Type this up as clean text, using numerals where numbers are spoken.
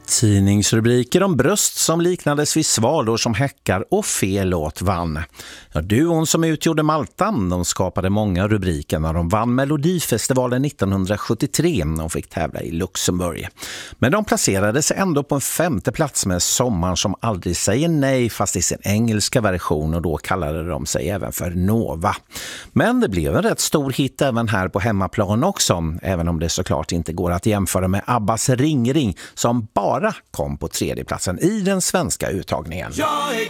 Tidningsrubriker om bröst som liknades vid svalor som häckar och fel låt vann. Ja, duon som utgjorde Maltan, de skapade många rubriker när de vann Melodifestivalen 1973 och fick tävla i Luxemburg. Men de placerade sig ändå på en 5:e plats med Sommaren som aldrig säger nej, fast i sin engelska version, och då kallade de sig även för Nova. Men det blev en rätt stor hit även här på hemmaplan också, även om det såklart inte går att jämföra med Abbas Ring Ring som bara kom på 3:e platsen i den svenska uttagningen.